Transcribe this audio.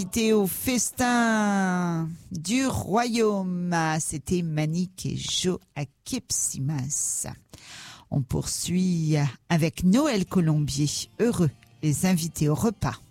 Invité au festin du royaume, c'était Manique et Joachim Simas. On poursuit avec Noël Colombier. Heureux les invités au repas.